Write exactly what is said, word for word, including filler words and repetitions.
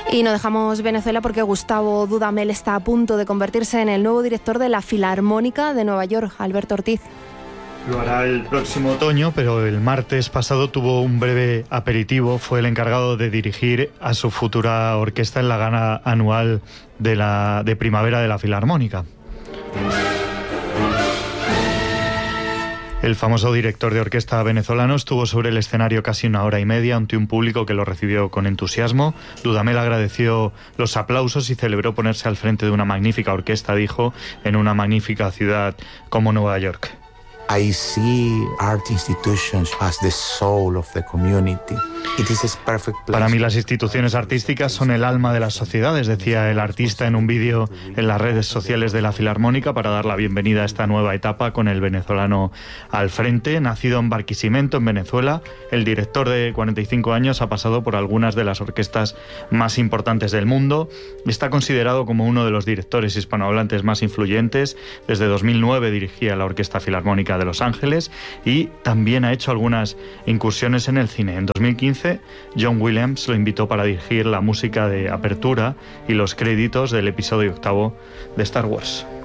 Y no dejamos Venezuela porque Gustavo Dudamel está a punto de convertirse en el nuevo director de la Filarmónica de Nueva York, Alberto Ortiz. Lo hará el próximo otoño, pero el martes pasado tuvo un breve aperitivo. Fue el encargado de dirigir a su futura orquesta en la gala anual de, la, de primavera de la Filarmónica. El famoso director de orquesta venezolano estuvo sobre el escenario casi una hora y media ante un público que lo recibió con entusiasmo. Dudamel agradeció los aplausos y celebró ponerse al frente de una magnífica orquesta, dijo, en una magnífica ciudad como Nueva York. I see art institutions as the soul of the community. It is a perfect place. Para mí las instituciones artísticas son el alma de las sociedades, decía el artista en un vídeo en las redes sociales de la Filarmónica para dar la bienvenida a esta nueva etapa con el venezolano al frente. Nacido en Barquisimeto, en Venezuela, el director de cuarenta y cinco años ha pasado por algunas de las orquestas más importantes del mundo. Está considerado como uno de los directores hispanohablantes más influyentes. Desde dos mil nueve dirigía la Orquesta Filarmónica de Los Ángeles y también ha hecho algunas incursiones en el cine. En dos mil quince, John Williams lo invitó para dirigir la música de apertura y los créditos del episodio octavo de Star Wars.